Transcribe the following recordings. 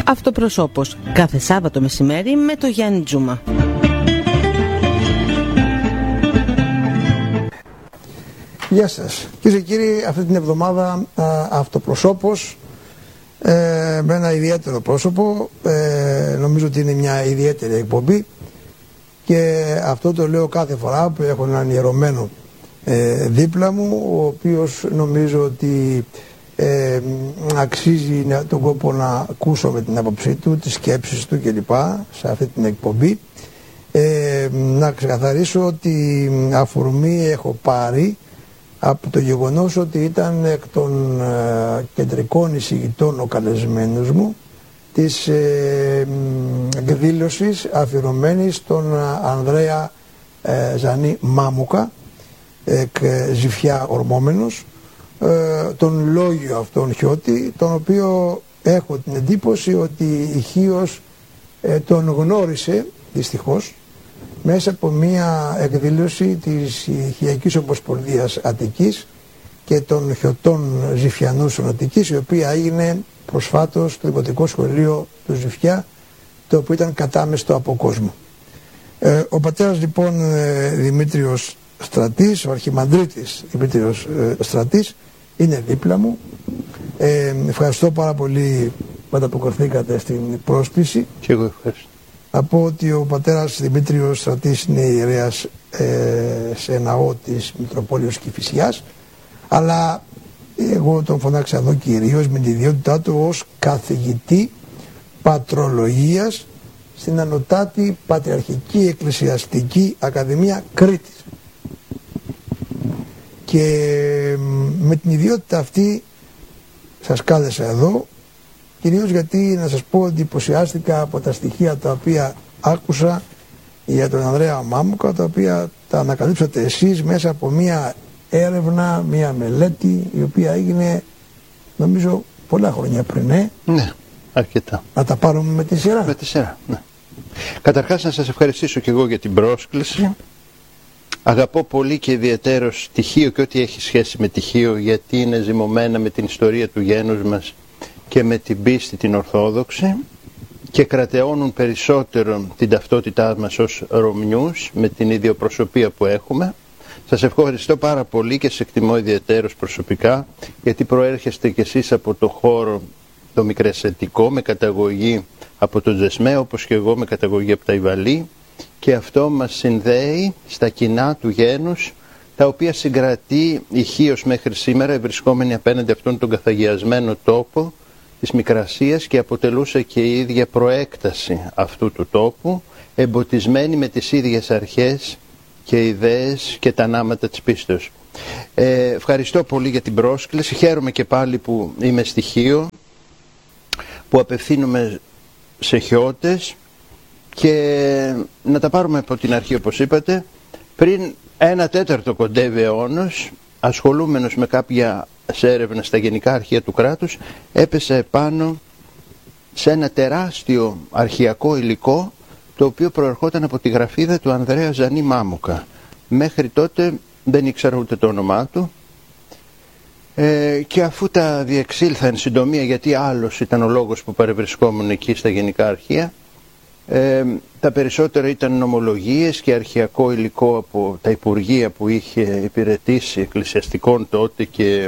Αυτοπροσώπος, κάθε Σάββατο μεσημέρι με το Γιάννη Τζούμα. Γεια σας. Κύριε και κύριοι, αυτή την εβδομάδα αυτοπροσώπος με ένα ιδιαίτερο πρόσωπο. Νομίζω ότι είναι μια ιδιαίτερη εκπομπή και αυτό το λέω κάθε φορά που έχω έναν ιερωμένο δίπλα μου, ο οποίος νομίζω ότι αξίζει τον κόπο να ακούσω με την άποψή του, τις σκέψεις του κλπ. Σε αυτή την εκπομπή. Να ξεκαθαρίσω ότι αφορμή έχω πάρει από το γεγονός ότι ήταν εκ των κεντρικών εισηγητών ο καλεσμένος μου της εκδήλωσης αφιερωμένης στον Ανδρέα Ζανή Μάμουκα, εκ Ζηφιά ορμόμενος, τον λόγιο αυτόν Χιώτη, τον οποίο έχω την εντύπωση ότι η Χίος τον γνώρισε δυστυχώς μέσα από μια εκδήλωση της Χιακής Ομοσπονδίας Αττικής και των Χιωτών Ζηφιανούς Αττικής, η οποία έγινε προσφάτως στο Δημοτικό Σχολείο του Ζηφιά, το οποίο ήταν κατάμεστο από κόσμο. Ο πατέρας λοιπόν Δημήτριος Στρατής, ο αρχιμανδρίτης Δημήτριος Στρατής, είναι δίπλα μου. Ευχαριστώ πάρα πολύ που ανταποκριθήκατε στην πρόσκληση. Και εγώ ευχαριστώ. Να πω ότι ο πατέρας Δημήτριος Στρατής είναι ιερέας σε ναό της Μητροπόλεως Κηφισιάς, αλλά εγώ τον φωνάξα εδώ κυρίως με την ιδιότητά του ως καθηγητή πατρολογίας στην Ανωτάτη Πατριαρχική Εκκλησιαστική Ακαδημία Κρήτης. Και με την ιδιότητα αυτή σας κάλεσα εδώ, κυρίως γιατί, να σας πω, εντυπωσιάστηκα από τα στοιχεία τα οποία άκουσα για τον Ανδρέα Μάμουκα, τα οποία τα ανακαλύψατε εσείς μέσα από μία έρευνα, μία μελέτη, η οποία έγινε νομίζω πολλά χρόνια πριν. Ναι, αρκετά. Να τα πάρουμε με τη σειρά. Με τη σειρά, ναι. Καταρχάς να σας ευχαριστήσω και εγώ για την πρόσκληση. Αγαπώ πολύ και ιδιαιτέρως τη Χίο και ό,τι έχει σχέση με τη Χίο, γιατί είναι ζυμωμένα με την ιστορία του γένους μας και με την πίστη την Ορθόδοξη και κρατεώνουν περισσότερο την ταυτότητά μας ως Ρωμιούς με την ιδιοπροσωπία που έχουμε. Σας ευχαριστώ πάρα πολύ και σας εκτιμώ ιδιαιτέρως προσωπικά, γιατί προέρχεστε κι εσείς από το χώρο το μικρασιατικό με καταγωγή από το Τζεσμέ, όπως και εγώ με καταγωγή από τα Ιβαλή, και αυτό μας συνδέει στα κοινά του γένους, τα οποία συγκρατεί η Χίος μέχρι σήμερα, βρισκόμενη απέναντι αυτόν τον καθαγιασμένο τόπο της Μικρασίας, και αποτελούσε και η ίδια προέκταση αυτού του τόπου, εμποτισμένη με τις ίδιες αρχές και ιδέες και τα νάματα της πίστεως. Ευχαριστώ πολύ για την πρόσκληση. Χαίρομαι και πάλι που είμαι στη Χίο, που απευθύνομαι σε χιώτες, και να τα πάρουμε από την αρχή, όπως είπατε. Πριν 1/4 κοντεύει αιώνος, ασχολούμενος με κάποια έρευνα στα γενικά αρχεία του κράτους, έπεσε επάνω σε ένα τεράστιο αρχαιακό υλικό, το οποίο προερχόταν από τη γραφίδα του Ανδρέα Ζανή Μάμουκα. Μέχρι τότε δεν ήξερα ούτε το όνομά του, και αφού τα διεξήλθα εν συντομία, γιατί άλλος ήταν ο λόγος που παρευρισκόμουν εκεί στα γενικά αρχεία, τα περισσότερα ήταν νομολογίες και αρχαιακό υλικό από τα υπουργεία που είχε υπηρετήσει εκκλησιαστικών τότε και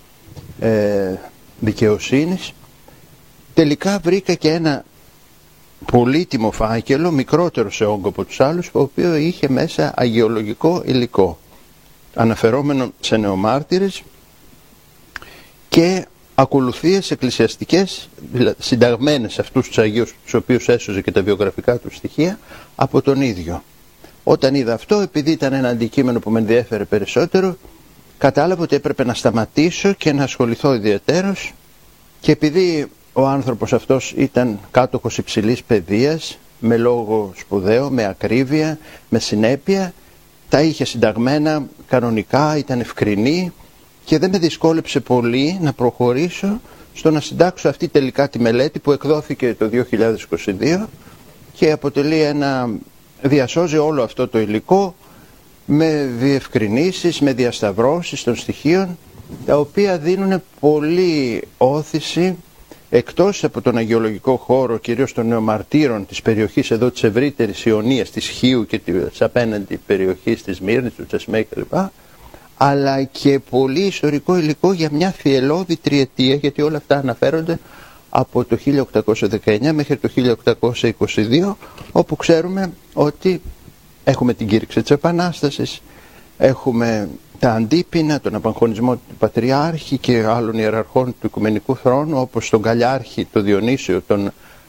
δικαιοσύνης. Τελικά βρήκα και ένα πολύτιμο φάκελο, μικρότερο σε όγκο από τους άλλους, ο οποίο είχε μέσα αγιολογικό υλικό, αναφερόμενο σε νεομάρτυρες και ακολουθίες εκκλησιαστικές, συνταγμένες αυτούς τους Αγίους, τους οποίους έσωζε και τα βιογραφικά του στοιχεία, από τον ίδιο. Όταν είδα αυτό, επειδή ήταν ένα αντικείμενο που με ενδιέφερε περισσότερο, κατάλαβα ότι έπρεπε να σταματήσω και να ασχοληθώ ιδιαιτέρως, και επειδή ο άνθρωπος αυτός ήταν κάτοχος υψηλής παιδείας, με λόγο σπουδαίο, με ακρίβεια, με συνέπεια, τα είχε συνταγμένα κανονικά, ήταν ευκρινή, και δεν με δυσκόλεψε πολύ να προχωρήσω στο να συντάξω αυτή τελικά τη μελέτη, που εκδόθηκε το 2022 και αποτελεί διασώζει όλο αυτό το υλικό με διευκρινήσεις, με διασταυρώσεις των στοιχείων, τα οποία δίνουν πολύ όθηση εκτός από τον αγιολογικό χώρο, κυρίως των νεομαρτύρων της περιοχής εδώ της ευρύτερης Ιωνίας, της Χίου και της απέναντι περιοχής της Μύρνης, του Τσεσμέ κλπ. Αλλά και πολύ ιστορικό υλικό για μια θυελλώδη τριετία, γιατί όλα αυτά αναφέρονται από το 1819 μέχρι το 1822, όπου ξέρουμε ότι έχουμε την κήρυξη της Επανάστασης, έχουμε τα αντίπεινα, τον απαγχωνισμό του Πατριάρχη και άλλων ιεραρχών του Οικουμενικού Θρόνου, όπως τον Καλιάρχη, τον Διονύσιο, τον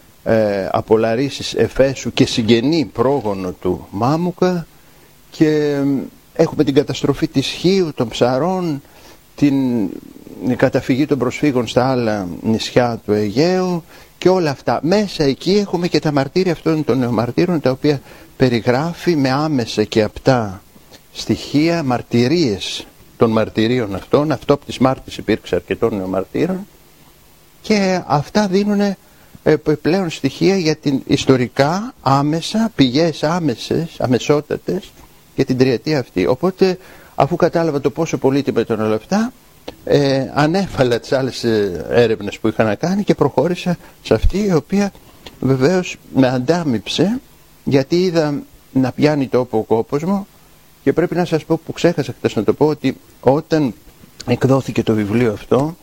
Απολαρίσης Εφέσου και συγγενή πρόγονο του Μάμουκα, και έχουμε την καταστροφή της Χίου, των Ψαρών, την καταφυγή των προσφύγων στα άλλα νησιά του Αιγαίου και όλα αυτά. Μέσα εκεί έχουμε και τα μαρτύρια αυτών των νεομαρτύρων, τα οποία περιγράφει με άμεσα και απτά στοιχεία μαρτυρίες των μαρτυρίων αυτών. Αυτό από τις Μάρτης υπήρξε αρκετών νεομαρτύρων, και αυτά δίνουν πλέον στοιχεία για την ιστορικά άμεσα, πηγές αμεσότατες για την τριετία αυτή. Οπότε, αφού κατάλαβα το πόσο πολύτιμα ήταν όλα αυτά, ανέφαλα τις άλλες έρευνες που είχα να κάνει και προχώρησα σε αυτή, η οποία βεβαίως με αντάμυψε, γιατί είδα να πιάνει τόπο ο κόπος μου. Και πρέπει να σας πω, που ξέχασα χθες να το πω, ότι όταν εκδόθηκε το βιβλίο αυτό,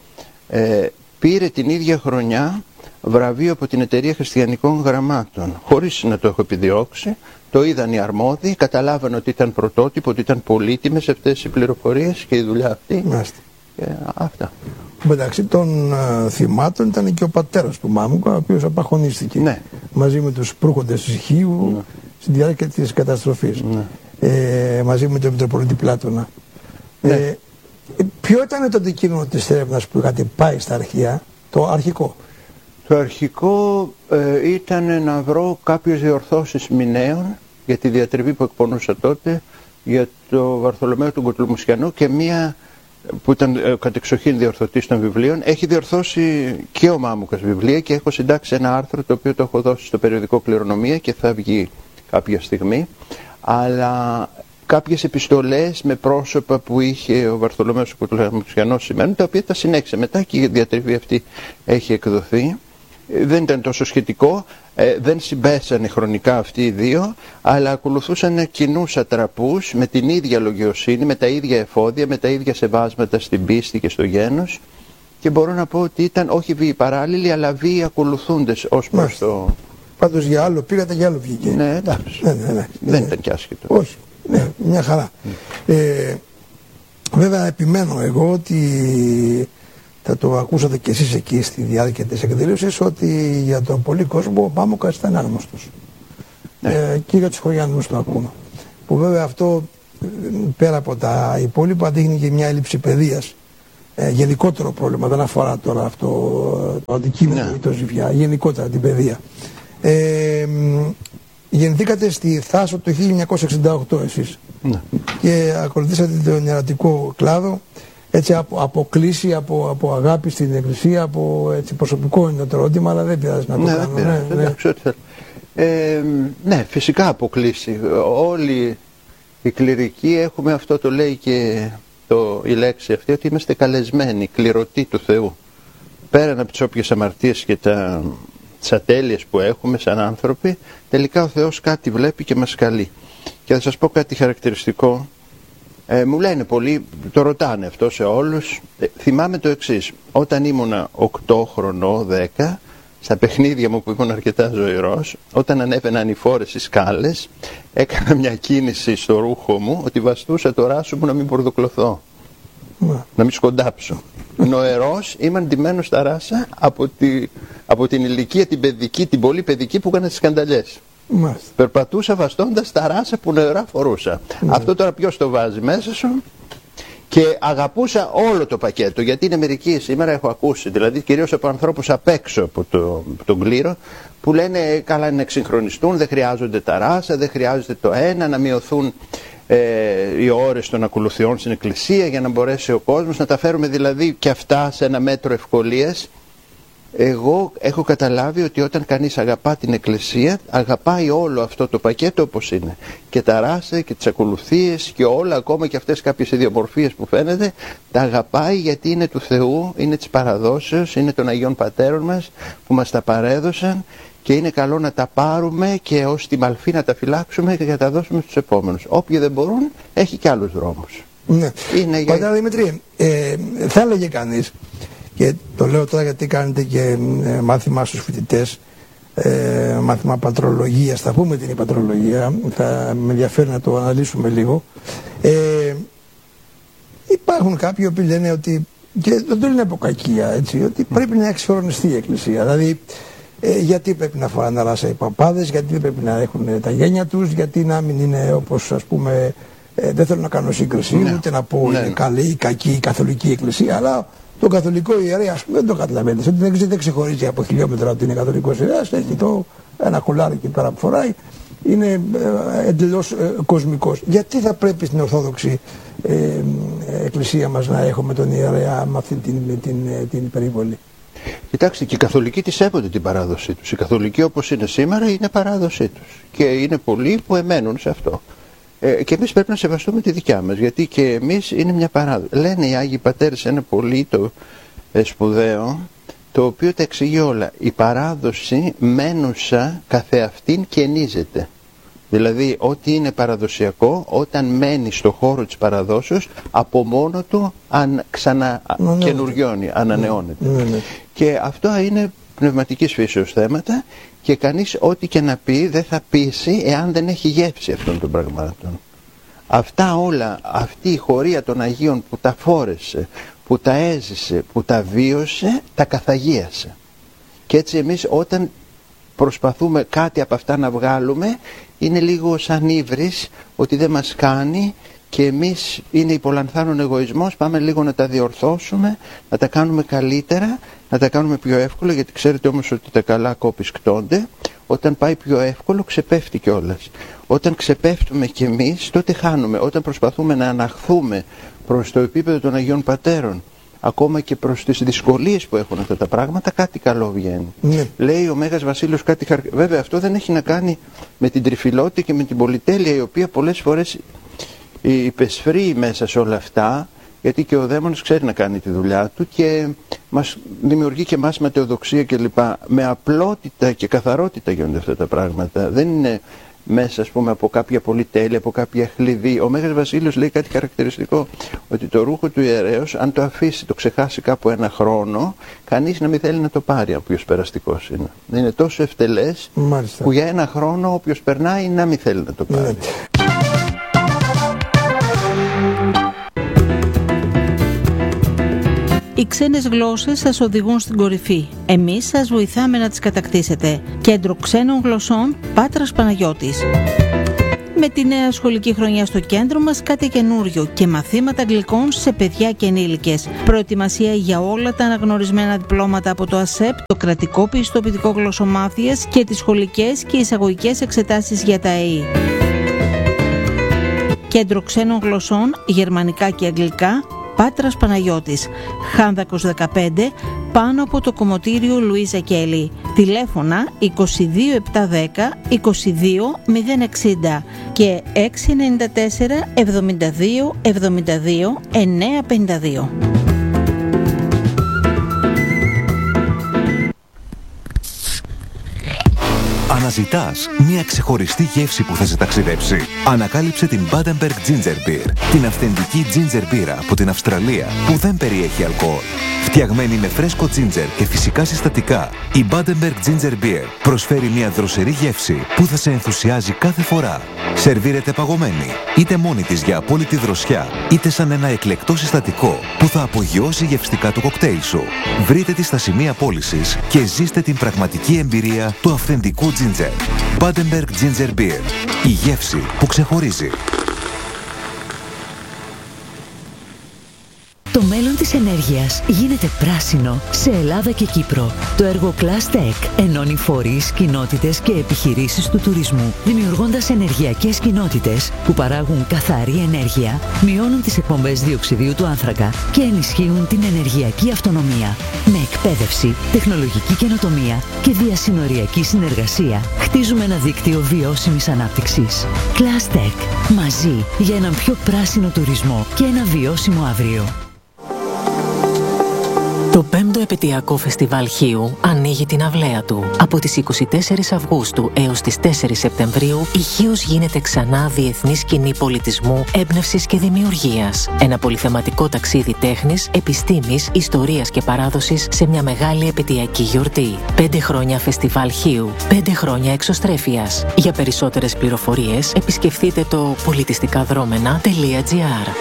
πήρε την ίδια χρονιά βραβείο από την Εταιρεία Χριστιανικών Γραμμάτων, χωρίς να το έχω επιδιώξει. Το είδαν οι αρμόδιοι, καταλάβαν ότι ήταν πρωτότυπο, ότι ήταν πολύτιμες αυτές οι πληροφορίες και η δουλειά αυτή. Και αυτά. Μεταξύ των θυμάτων ήταν και ο πατέρας του Μάμουκα, ο οποίος απαγχωνίστηκε, ναι, μαζί με τους προύχοντες της Χίου, ναι, στη διάρκεια της καταστροφής, ναι, μαζί με τον Μητροπολίτη Πλάτωνα. Ναι. Ποιο ήταν το αντικείμενο της έρευνας που είχατε πάει στα αρχεία, το αρχικό? Το αρχικό ήταν να βρω κάποιες διορθώσεις μηναίων για τη διατριβή που εκπονούσα τότε για το Βαρθολομαίο του Κοτλουμουσιανού, και μία που ήταν κατεξοχήν διορθωτής των βιβλίων. Έχει διορθώσει και ο Μάμουκας βιβλία, και έχω συντάξει ένα άρθρο το οποίο το έχω δώσει στο περιοδικό Κληρονομία και θα βγει κάποια στιγμή. Αλλά κάποιες επιστολές με πρόσωπα που είχε ο Βαρθολομαίος ο Κοτλουμουσιανός σημαίνουν, τα οποία τα συνέχισε μετά, και η διατριβή αυτή έχει εκδοθεί. Δεν ήταν τόσο σχετικό, δεν συμπέσανε χρονικά αυτοί οι δύο, αλλά ακολουθούσαν κοινούς ατραπούς με την ίδια λογιοσύνη, με τα ίδια εφόδια, με τα ίδια σεβάσματα στην πίστη και στο γένος, και μπορώ να πω ότι ήταν όχι βίοι παράλληλοι, αλλά βίοι ακολουθούντες ως προς το... Πάντως για άλλο πήγατε, για άλλο βγήκε. Ναι, εντάξει. Δεν ήταν και άσχετο. Όχι, ναι, μια χαρά. Βέβαια επιμένω εγώ ότι θα το ακούσατε κι εσείς εκεί στη διάρκεια της εκδήλωσης, ότι για τον πολύ κόσμο ο Μάμουκας ήταν άγνωστος. Ναι. Και για τους χωριανούς το ακούμε. Που βέβαια αυτό, πέρα από τα υπόλοιπα, δείχνει και μια έλλειψη παιδείας. Γενικότερο πρόβλημα, δεν αφορά τώρα αυτό το αντικείμενο, ναι, ή το Ζιβιά, γενικότερα την παιδεία. Γεννηθήκατε στη Θάσο το 1968 εσείς, ναι, και ακολουθήσατε τον ιερατικό κλάδο, έτσι από κλίση, από αγάπη στην Εκκλησία, από έτσι, προσωπικό είναι το ερώτημα, αλλά δεν πειράζει να το κάνω. Ναι, φυσικά από κλίση. Όλοι οι κληρικοί έχουμε αυτό, το λέει και η λέξη αυτή, ότι είμαστε καλεσμένοι, κληρωτοί του Θεού. Πέραν από τις όποιες αμαρτίες και τις ατέλειες που έχουμε σαν άνθρωποι, τελικά ο Θεός κάτι βλέπει και μας καλεί. Και θα σας πω κάτι χαρακτηριστικό. Μου λένε πολλοί, το ρωτάνε αυτό σε όλους. Θυμάμαι το εξής: όταν ήμουνα 8 χρονών, 10, στα παιχνίδια μου που ήμουν αρκετά ζωηρός, όταν ανέβαιναν οι φόρες οι σκάλες, έκανα μια κίνηση στο ρούχο μου ότι βαστούσα το ράσο μου να μην πορδοκλωθώ, να μην σκοντάψω. Νοερός ήμουν ντυμένος στα ράσα από την ηλικία την παιδική, την πολύ παιδική, που έκανα τις σκανταλιές. Περπατούσα βαστώντας τα ράσα που νερά φορούσα. Αυτό τώρα ποιος το βάζει μέσα σου? Και αγαπούσα όλο το πακέτο, γιατί είναι μερικοί σήμερα, έχω ακούσει, δηλαδή κυρίως από ανθρώπους απ' έξω από τον κλήρο, που λένε καλά να εξυγχρονιστούν, δεν χρειάζονται τα ράσα, δεν χρειάζεται το ένα, να μειωθούν οι ώρες των ακολουθιών στην εκκλησία για να μπορέσει ο κόσμος, να τα φέρουμε δηλαδή και αυτά σε ένα μέτρο ευκολίας. Εγώ έχω καταλάβει ότι όταν κανείς αγαπά την Εκκλησία, αγαπάει όλο αυτό το πακέτο όπως είναι. Και τα ράσε και τις ακολουθίες και όλα, ακόμα και αυτές κάποιες ιδιομορφίες που φαίνεται, τα αγαπάει γιατί είναι του Θεού, είναι της παραδόσεως, είναι των Αγίων Πατέρων μας που μας τα παρέδωσαν, και είναι καλό να τα πάρουμε και ως τη μαλφή να τα φυλάξουμε και να τα δώσουμε στους επόμενους. Όποιοι δεν μπορούν, έχει και άλλους δρόμους. Ναι. Πατέρα Δημητρή, θα έλεγε κανείς, και το λέω τώρα γιατί κάνετε και μάθημα στους φοιτητές, μάθημα πατρολογίας, θα πούμε την η πατρολογία, θα με ενδιαφέρει να το αναλύσουμε λίγο. Υπάρχουν κάποιοι που λένε ότι, και δεν το λένε από κακία, έτσι, ότι πρέπει να εξορρονιστεί η Εκκλησία. Δηλαδή, γιατί πρέπει να φοράνε ράσα οι παπάδες, γιατί δεν πρέπει να έχουν τα γένια τους, γιατί να μην είναι όπως, ας πούμε, δεν θέλω να κάνω σύγκριση, ούτε να πω είναι καλή ή κακή η καθολική Εκκλησία, αλλά τον καθολικό ιερέα, ας πούμε, δεν το καταλαβαίνεις, ότι δεν ξεχωρίζει από χιλιόμετρα ότι είναι καθολικός ιερέας, έχει ένα κουλάρι εκεί πέρα που φοράει, είναι εντελώς κοσμικός. Γιατί θα πρέπει στην Ορθόδοξη Εκκλησία μας να έχουμε τον ιερέα με αυτή την υπερβολή? Κοιτάξτε, και οι καθολικοί τη σέβονται την παράδοσή τους. Οι καθολικοί όπως είναι σήμερα είναι παράδοσή τους. Και είναι πολλοί που εμένουν σε αυτό. Και εμείς πρέπει να σεβαστούμε τη δικιά μας, γιατί και εμείς είναι μια παράδοση. Λένε οι Άγιοι Πατέρες ένα πολύ σπουδαίο, το οποίο τα εξηγεί όλα. Η παράδοση μένουσα καθεαυτήν καινίζεται. Δηλαδή, ό,τι είναι παραδοσιακό, όταν μένει στο χώρο της παραδόσεως, από μόνο του καινουριώνει, ανανεώνεται. Και αυτό είναι πνευματικής φύσεως θέματα, και κανείς ό,τι και να πει δεν θα πείσει εάν δεν έχει γεύση αυτών των πραγμάτων. Αυτά όλα, αυτή η χωρία των Αγίων που τα φόρεσε, που τα έζησε, που τα βίωσε, τα καθαγίασε. Και έτσι εμείς όταν προσπαθούμε κάτι από αυτά να βγάλουμε, είναι λίγο σαν ύβρις, ότι δεν μας κάνει, και εμείς είναι υπολανθάνων εγωισμός, πάμε λίγο να τα διορθώσουμε, να τα κάνουμε καλύτερα, να τα κάνουμε πιο εύκολα, γιατί ξέρετε όμως ότι τα καλά κόπης κτώνται. Όταν πάει πιο εύκολο ξεπέφτει κιόλας. Όταν ξεπέφτουμε κι εμείς, τότε χάνουμε. Όταν προσπαθούμε να αναχθούμε προς το επίπεδο των Αγίων Πατέρων, ακόμα και προς τις δυσκολίες που έχουν αυτά τα πράγματα, κάτι καλό βγαίνει. Λέει ο Μέγας Βασίλειος κάτι Βέβαια αυτό δεν έχει να κάνει με την τριφυλότητα και με την πολυτέλεια, η οποία πολλές φορές υπεσφρεί μέσα σε όλα αυτά, γιατί και ο δαίμονας ξέρει να κάνει τη δουλειά του και μας δημιουργεί και εμάς ματαιοδοξία κλπ. Με απλότητα και καθαρότητα γίνονται αυτά τα πράγματα. Δεν είναι μέσα, ας πούμε, από κάποια πολυτέλεια, από κάποια χλειδί. Ο Μέγας Βασίλειος λέει κάτι χαρακτηριστικό, ότι το ρούχο του ιερέως, αν το αφήσει, το ξεχάσει κάπου ένα χρόνο, κανείς να μην θέλει να το πάρει, όποιος περαστικός είναι. Είναι τόσο ευτελές, που για ένα χρόνο όποιος περνάει να μην θέλει να το πάρει. Οι ξένες γλώσσες σας οδηγούν στην κορυφή. Εμείς σας βοηθάμε να τις κατακτήσετε. Κέντρο Ξένων Γλωσσών Πάτρας Παναγιώτης. Με τη νέα σχολική χρονιά στο κέντρο μας κάτι καινούριο και μαθήματα αγγλικών σε παιδιά και ενήλικες. Προετοιμασία για όλα τα αναγνωρισμένα διπλώματα από το ΑΣΕΠ, το κρατικό πιστοποιητικό γλωσσομάθειας και τις σχολικές και εισαγωγικές εξετάσεις για τα ΕΗ. Κέντρο Ξένων Γλωσσών, γερμανικά και αγγλικά, Πάτρας Παναγιώτης, Χάνδακος 15, πάνω από το κομμωτήριο Λουίζα Κέλλη. Τηλέφωνα 22710 22060 και 694 72 72 952. Αναζητάς μια ξεχωριστή γεύση που θα σε ταξιδέψει? Ανακάλυψε την Badenberg Ginger Beer, την αυθεντική ginger μπύρα από την Αυστραλία που δεν περιέχει αλκοόλ. Φτιαγμένη με φρέσκο ginger και φυσικά συστατικά, η Badenberg Ginger Beer προσφέρει μια δροσερή γεύση που θα σε ενθουσιάζει κάθε φορά. Σερβίρεται παγωμένη, είτε μόνη της για απόλυτη δροσιά, είτε σαν ένα εκλεκτό συστατικό που θα απογειώσει γευστικά το κοκτέιλ σου. Βρείτε τη στα σημεία πώλησης και ζήστε την πραγματική εμπειρία του αυθεντικού ginger. Badenberg Ginger Beer. Η γεύση που ξεχωρίζει. Το μέλλον της της ενέργειας γίνεται πράσινο σε Ελλάδα και Κύπρο. Το έργο Class Tech ενώνει φορείς, κοινότητες και επιχειρήσεις του τουρισμού, δημιουργώντας ενεργειακές κοινότητες που παράγουν καθαρή ενέργεια, μειώνουν τις εκπομπές διοξιδίου του άνθρακα και ενισχύουν την ενεργειακή αυτονομία. Με εκπαίδευση, τεχνολογική καινοτομία και διασυνοριακή συνεργασία, χτίζουμε ένα δίκτυο βιώσιμης ανάπτυξης. Class Tech. Μαζί για έναν πιο πράσινο τουρισμό και ένα βιώσιμο αύριο. Το 5ο επαιτειακό φεστιβάλ Χίου ανοίγει την αυλαία του. Από τις 24 Αυγούστου έως τις 4 Σεπτεμβρίου, η Χίος γίνεται ξανά διεθνή σκηνή πολιτισμού, έμπνευσης και δημιουργίας. Ένα πολυθεματικό ταξίδι τέχνης, επιστήμης, ιστορίας και παράδοσης σε μια μεγάλη επαιτειακή γιορτή. 5 χρόνια φεστιβάλ Χίου, 5 χρόνια εξωστρέφειας. Για περισσότερες πληροφορίες, επισκεφτείτε το πολιτιστικαδρόμενα.gr.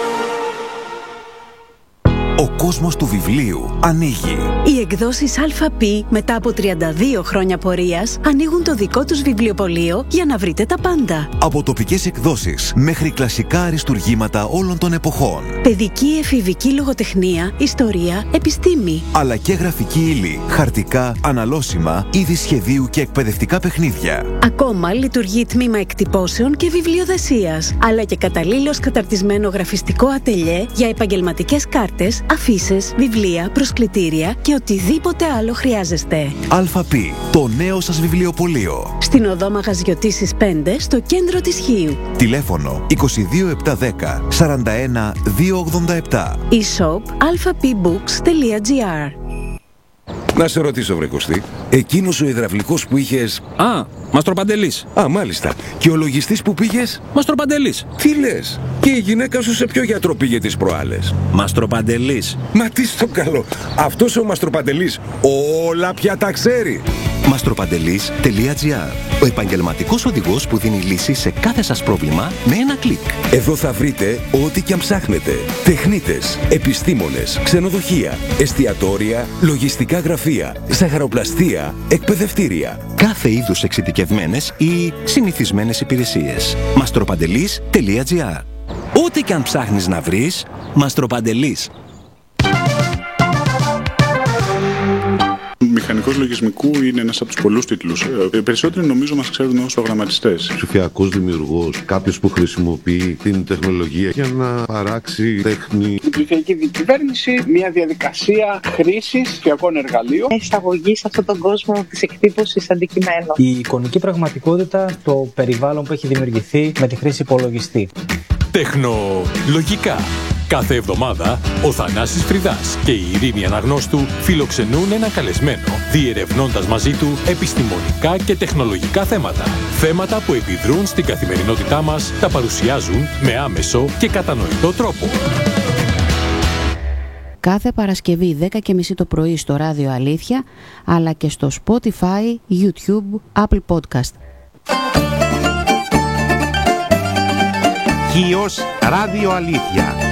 Ο κόσμος του βιβλίου ανοίγει. Οι εκδόσεις ΑΠ μετά από 32 χρόνια πορείας ανοίγουν το δικό τους βιβλιοπωλείο για να βρείτε τα πάντα. Από τοπικές εκδόσεις μέχρι κλασικά αριστουργήματα όλων των εποχών. Παιδική, εφηβική λογοτεχνία, ιστορία, επιστήμη. Αλλά και γραφική ύλη, χαρτικά, αναλώσιμα, είδη σχεδίου και εκπαιδευτικά παιχνίδια. Ακόμα λειτουργεί τμήμα εκτυπώσεων και βιβλιοδεσίας. Αλλά και καταλήλως καταρτισμένο γραφιστικό ατελιέ για επαγγελματικές κάρτες, αφίσες, βιβλία, προσκλητήρια και οτιδήποτε άλλο χρειάζεστε. ΑΠ, το νέο σας βιβλιοπωλείο. Στην οδό Μαγαζιωτήσης 5, στο κέντρο της Χίου. Τηλέφωνο 22710 41 287. E-shop alphapbooks.gr. Να σε ρωτήσω, βρε Κωστή, εκείνος ο υδραυλικός που είχες... Α, Μαστροπαντελής. Α, μάλιστα. Και ο λογιστής που πήγες... Μαστροπαντελής. Τι λες? Και η γυναίκα σου σε ποιο γιατρό πήγε τις προάλλες? Μαστροπαντελής. Μα τι στο καλό. Αυτός ο Μαστροπαντελής όλα πια τα ξέρει. Μαστροπαντελής.gr. Ο επαγγελματικός οδηγός που δίνει λύση σε κάθε σας πρόβλημα με ένα κλικ. Εδώ θα βρείτε ό,τι και αν ψάχνετε. Τεχνίτες, επιστήμονες, ξενοδοχεία, εστιατόρια, λογιστικά γραφεία, ζαχαροπλαστεία, εκπαιδευτήρια. Κάθε είδους εξειδικευμένες ή συνηθισμένες υπηρεσίες. Μαστροπαντελής.gr. Ό,τι και αν ψάχνεις να βρεις, Μαστροπαντελής. Μηχανικός λογισμικού είναι ένας από τους πολλούς τίτλους. Περισσότεροι νομίζω μας ξέρουν ως προγραμματιστές. Ψηφιακός δημιουργός, κάποιος που χρησιμοποιεί την τεχνολογία για να παράξει τέχνη. Η ψηφιακή διακυβέρνηση, μια διαδικασία χρήσης ψηφιακών εργαλείων. Εισαγωγή σε αυτόν τον κόσμο της εκτύπωσης αντικειμένων. Η εικονική πραγματικότητα, το περιβάλλον που έχει δημιουργηθεί με τη χρήση υπολογιστή. Τεχνολογικά. Κάθε εβδομάδα, ο Θανάσης Φρυδάς και η Ειρήνη Αναγνώστου φιλοξενούν ένα καλεσμένο, διερευνώντας μαζί του επιστημονικά και τεχνολογικά θέματα. Θέματα που επιδρούν στην καθημερινότητά μας, τα παρουσιάζουν με άμεσο και κατανοητό τρόπο. Κάθε Παρασκευή 10:30 το πρωί στο Ράδιο Αλήθεια, αλλά και στο Spotify, YouTube, Apple Podcast. Χίος Ράδιο Αλήθεια.